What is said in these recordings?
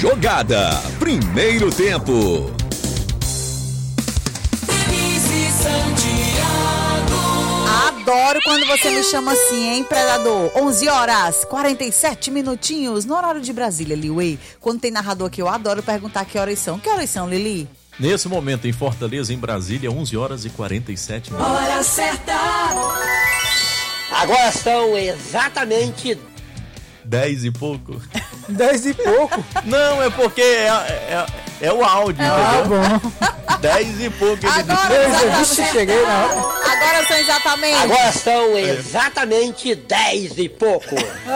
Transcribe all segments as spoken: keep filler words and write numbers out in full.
Jogada, primeiro tempo. Adoro quando você me chama assim, hein, predador? onze horas, quarenta e sete minutinhos, no horário de Brasília, Liuei. Quando tem narrador aqui, eu adoro perguntar que horas são. Que horas são, Lili? Nesse momento, em Fortaleza, em Brasília, onze horas e quarenta e sete minutos. Hora certa! Agora são exatamente... Dez e pouco. Dez e pouco? Não, é porque é, é, é o áudio, ah, entendeu? Bom. Dez e pouco. Agora, Vixe, cheguei na hora. Agora são exatamente... Agora são exatamente dez e pouco.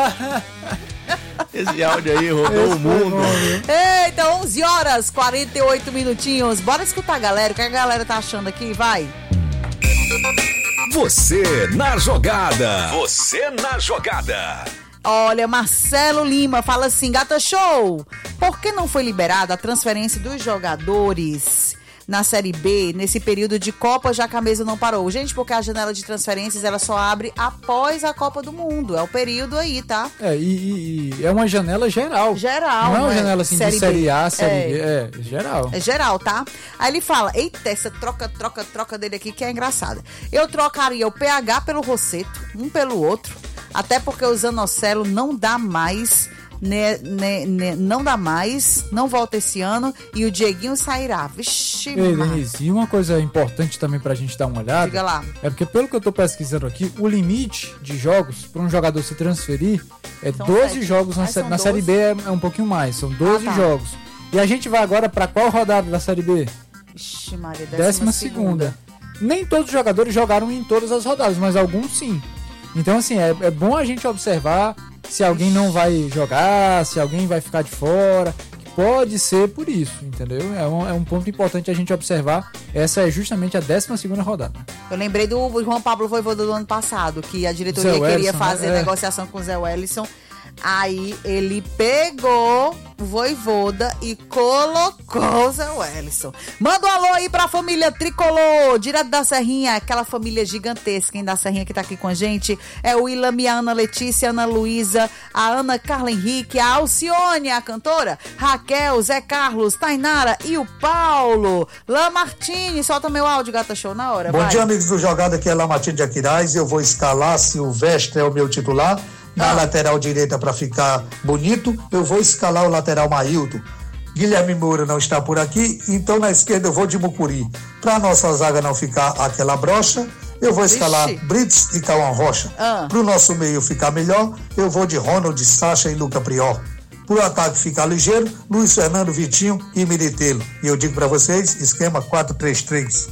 Esse áudio aí rodou o mundo. Eita, onze horas, quarenta e oito minutinhos. Bora escutar a galera, o que a galera tá achando aqui, vai. Você na jogada. Você na jogada. Olha, Marcelo Lima fala assim, Gata Show, por que não foi liberada a transferência dos jogadores na Série B nesse período de Copa, já que a mesa não parou? Gente, porque a janela de transferências ela só abre após a Copa do Mundo, é o período aí, tá? É, e, e é uma janela geral. Geral, Não é uma né? janela assim série de Série B. A, Série é. B, é, geral. É geral, tá? Aí ele fala, eita, essa troca, troca, troca dele aqui que é engraçada. Eu trocaria o P H pelo Rosseto, um pelo outro, até porque o Zanocelo não dá mais, né, né, né, não dá mais, não volta esse ano e o Dieguinho sairá. Vixe, Ei, mano. Denise, e uma coisa importante também pra gente dar uma olhada, Diga lá. é porque pelo que eu tô pesquisando aqui, o limite de jogos para um jogador se transferir é São doze sete. jogos, na, Ah, sé- são na Série doze? B é, é um pouquinho mais, são doze Ah, tá. jogos. E a gente vai agora pra qual rodada da Série B? Vixe, Maria, Décima segunda. Nem todos os jogadores jogaram em todas as rodadas, mas alguns sim. Então, assim, é, é bom a gente observar se alguém não vai jogar, se alguém vai ficar de fora, que pode ser por isso, entendeu? É um, é um ponto importante a gente observar. Essa é justamente a décima segunda rodada. Eu lembrei do João Pablo Vojvoda do ano passado, que a diretoria Zé queria Wellison, fazer né? É. negociação com o Zé Wellison. Aí ele pegou o Vojvoda e colocou o Zé Wellison. Manda um alô aí pra família Tricolor, direto da Serrinha, aquela família gigantesca, hein, da Serrinha que tá aqui com a gente. É o Ilami, a Ana Letícia, a Ana Luísa, a Ana Carla Henrique, a Alcione, a cantora, Raquel, Zé Carlos, Tainara e o Paulo. Lamartine, solta meu áudio, Gata Show, na hora. Bom vai. dia, amigos do Jogada, aqui é Lamartine de Aquiraz. Eu vou escalar, Silvestre é o meu titular. Na lateral direita, para ficar bonito, eu vou escalar o lateral Mailton. Guilherme Moura não está por aqui, então na esquerda eu vou de Mucuri. Para nossa zaga não ficar aquela brocha, eu vou escalar Vixe. Brits e Cauã Rocha. Ah. Para o nosso meio ficar melhor, eu vou de Ronald, Sacha e Luca Prior. Para o ataque ficar ligeiro, Luiz Fernando, Vitinho e Miritelo. E eu digo para vocês, esquema quatro três três.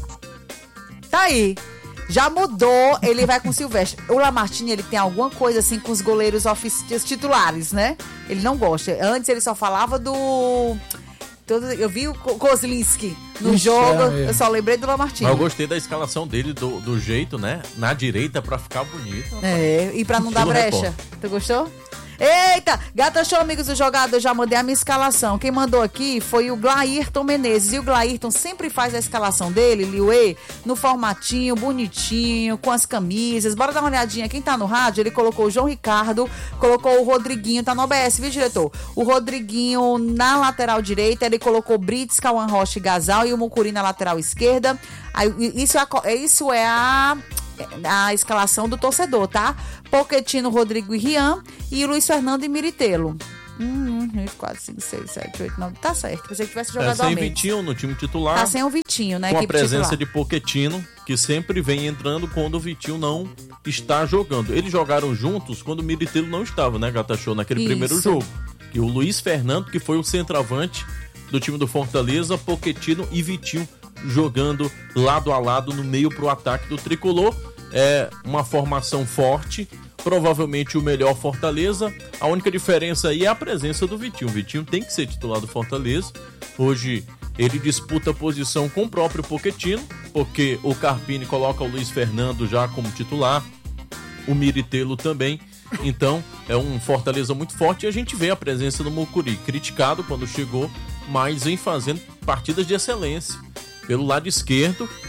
Tá aí. Já mudou, ele vai com o Silvestre. O Lamartine, ele tem alguma coisa assim com os goleiros ofici- titulares, né? Ele não gosta. Antes ele só falava do... todo- Eu vi o Ko- Kozlinski no Ixi, jogo, é mesmo. eu só lembrei do Lamartine. Mas eu gostei da escalação dele, do, do jeito, né? Na direita pra ficar bonito. É, e pra não dar Estilo brecha. repórter. Tu gostou? Eita! Gata Show, amigos do Jogado, eu já mandei a minha escalação. Quem mandou aqui foi o Glairton Menezes. E o Glairton sempre faz a escalação dele, Liuê, no formatinho, bonitinho, com as camisas. Bora dar uma olhadinha. Quem tá no rádio, ele colocou o João Ricardo, colocou o Rodriguinho, tá no O B S, viu, diretor? O Rodriguinho na lateral direita, ele colocou Brits, Cauã Rocha e Gasal e o Mucuri na lateral esquerda. Aí, isso é a... co- Isso é a a escalação do torcedor, tá? Pochettino, Rodrigo e Rian e Luiz Fernando e Miritelo. Hum, quatro, cinco, seis, sete, oito, nove. Tá certo. Pensei que tivesse É, jogado sem a menos. Vitinho no time titular. Tá sem o Vitinho, né? Com a equipe presença titular. de Pochettino, que sempre vem entrando quando o Vitinho não está jogando. Eles jogaram juntos quando o Miritelo não estava, né, Gata Show, naquele Isso. primeiro jogo. E o Luiz Fernando, que foi o centroavante do time do Fortaleza, Pochettino e Vitinho jogando lado a lado no meio pro ataque do Tricolor. É uma formação forte, provavelmente o melhor Fortaleza. A única diferença aí é a presença do Vitinho. O Vitinho tem que ser titular do Fortaleza. Hoje ele disputa a posição com o próprio Pochettino, porque o Carpini coloca o Luiz Fernando já como titular, o Miritelo também. Então é um Fortaleza muito forte e a gente vê a presença do Mucuri, criticado quando chegou, mas vem fazendo partidas de excelência. Pelo lado esquerdo,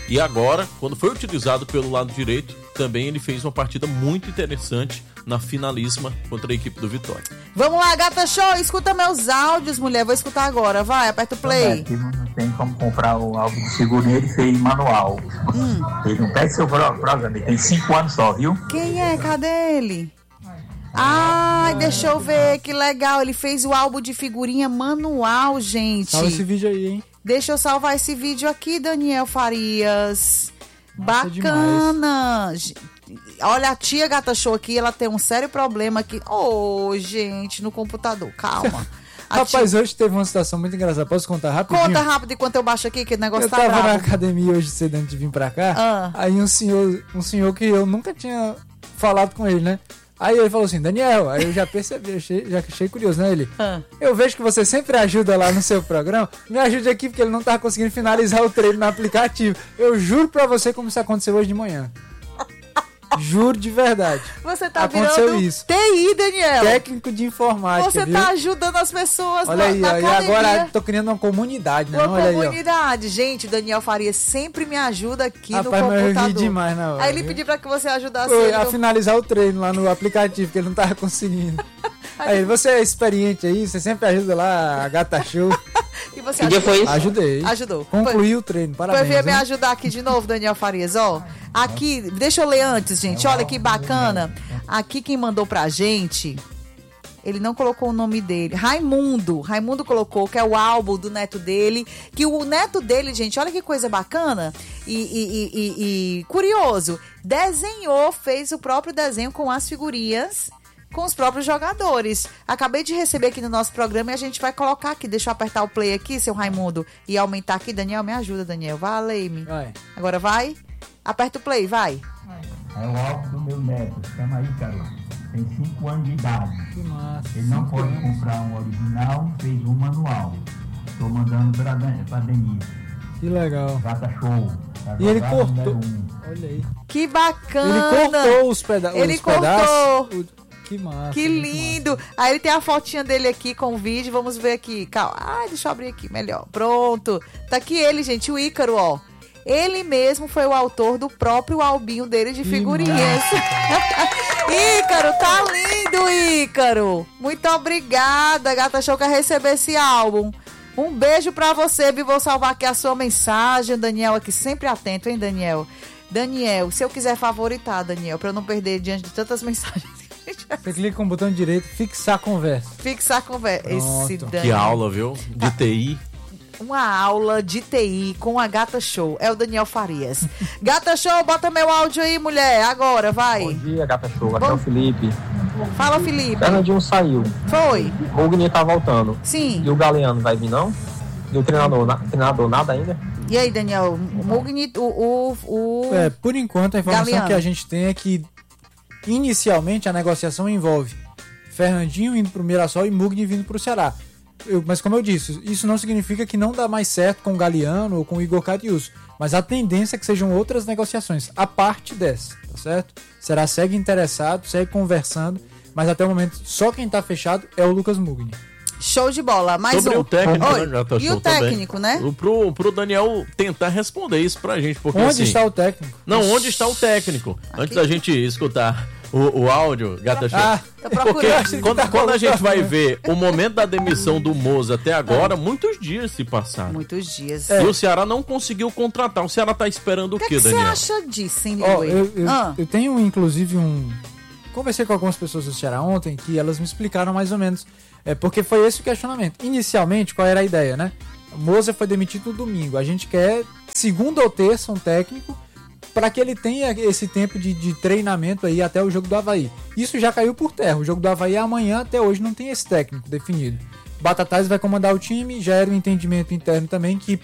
E agora, quando foi utilizado pelo lado direito, também ele fez uma partida muito interessante na finalíssima contra a equipe do Vitória. Vamos lá, Gata Show, escuta meus áudios, mulher. Vou escutar agora, vai, aperta o play. Aqui não tem como comprar o álbum de figurinha, ele fez manual. Hum. Ele não pega seu programa, ele tem cinco anos só, viu? Quem é? Cadê ele? Ai, deixa eu ver, que legal. Ele fez o álbum de figurinha manual, gente. Salva esse vídeo aí, hein? Deixa eu salvar esse vídeo aqui, Daniel Farias. Nossa, bacana. Olha, a tia Gata Show aqui, ela tem um sério problema aqui. Ô, oh, gente, no computador, calma. A Rapaz, tia... hoje teve uma situação muito engraçada. Posso contar rapidinho? Conta rápido enquanto eu baixo aqui, que o negócio eu tá bravo. Eu bravo. tava na academia hoje cedo antes de vir pra cá. Ah. Aí um senhor, um senhor que eu nunca tinha falado com ele, né? Aí ele falou assim, Daniel, aí eu já percebi, achei, já achei curioso, né? Ele, Ah. eu vejo que você sempre ajuda lá no seu programa, me ajude aqui porque ele não tava conseguindo finalizar o treino no aplicativo. Eu juro pra você como isso aconteceu hoje de manhã. Juro de verdade. Você tá Aconteceu virando isso. T I, Daniel. Técnico de informática, Você viu? tá ajudando as pessoas Olha na, aí, na ó, e academia. agora tô criando uma comunidade, né? Uma Olha aí, ó. comunidade. Gente, Daniel Farias sempre me ajuda aqui Rapaz, no mas eu computador. ri demais na hora, Aí ele viu? pediu pra que você ajudasse Foi ele. a no- finalizar o treino lá no aplicativo, que ele não tava conseguindo. Aí, ele, você é experiente aí, você sempre ajuda lá a Gata Show. E você Que dia ajudou? foi isso? Ajudei. Ajudou. Concluí o treino, Foi parabéns. vir me hein? ajudar aqui de novo, Daniel Farias, ó. Aqui, deixa eu ler antes, gente. Olha que bacana. Aqui quem mandou pra gente, ele não colocou o nome dele. Raimundo. Raimundo colocou que é o álbum do neto dele. Que o neto dele, gente, olha que coisa bacana e, e- e- e- e curioso. Desenhou, fez o próprio desenho com as figurinhas, com os próprios jogadores. Acabei de receber aqui no nosso programa e a gente vai colocar aqui. Deixa eu apertar o play aqui, seu Raimundo, e aumentar aqui. Daniel, me ajuda, Daniel. Valeu-me. Vai. Agora vai. Aperta o play, vai. É o álbum do meu neto, chama aí, cara. Tem cinco anos de idade. Que massa. Ele não pode comprar um original, fez um manual. Estou mandando pra, Dan- pra Denise. Que legal. Gata Show. Tá E ele jogada cortou. número um. Olha aí. Que bacana. Ele cortou os, peda Ele os pedaços. cortou. O- Que massa. Que muito lindo. Aí ele tem a fotinha dele aqui com o vídeo. Vamos ver aqui. Calma. Ai, deixa eu abrir aqui melhor. Pronto. Tá aqui ele, gente. O Ícaro, ó. Ele mesmo foi o autor do próprio albinho dele de Que figurinhas. Ícaro, tá lindo, Ícaro. Muito obrigada, Gata Show, quer receber esse álbum. Um beijo pra você, viu? Vou salvar aqui a sua mensagem. Daniel aqui sempre atento, hein, Daniel? Daniel, se eu quiser favoritar, Daniel, pra eu não perder diante de tantas mensagens que a gente vai Você clica com o botão direito, fixar a conversa. fixar a conversa. Esse Pronto. Que Daniel. aula, viu? De T I. Uma aula de T I com a Gata Show. É o Daniel Farias. Gata Show, bota meu áudio aí, mulher. Agora, vai. Bom dia, Gata Show. Aqui Bom- é o Felipe. Fala, Felipe. Fernandinho saiu. Foi? O Mugni tá voltando. Sim. E o Galeano vai vir, não? E o treinador, na, treinador nada ainda? E aí, Daniel? O Mugni, o... o, o... É, por enquanto, a informação Galeano. que a gente tem é que inicialmente a negociação envolve Fernandinho indo pro Mirassol e Mugni vindo pro Ceará. Eu- mas como eu disse, isso não significa que não dá mais certo com o Galeano ou com o Igor Cariuso. Mas a tendência é que sejam outras negociações, a parte dessa, tá certo? Será segue interessado, segue conversando, mas até o momento só quem tá fechado é o Lucas Mugni. Show de bola. Mais Sobre um. o técnico, Oi. né, Gata E Show o também. técnico, né? O- Pro, pro Daniel tentar responder isso pra gente. Porque, Onde assim, está o técnico? Não, onde está o técnico? Antes da gente escutar o, o áudio, Gata Show. Ah, Tô Porque procurando. quando, quando a gente vai ver o momento da demissão do Moza até agora, muitos dias se passaram. Muitos dias. E o Ceará não conseguiu contratar. O Ceará tá esperando o, O que, quê, é que você Daniel? acha disso, hein, Ó, Luiz? eu, eu, Ah, eu tenho inclusive um. Conversei com algumas pessoas do Ceará ontem que elas me explicaram mais ou menos. É, porque foi esse o questionamento. Inicialmente, qual era a ideia, né? O Moza foi demitido no domingo. A gente quer, segunda ou terça, um técnico para que ele tenha esse tempo de, de treinamento aí até o jogo do Avaí. Isso já caiu por terra. O jogo do Avaí é amanhã, até hoje não tem esse técnico definido. Batatais vai comandar o time, já era um entendimento interno também que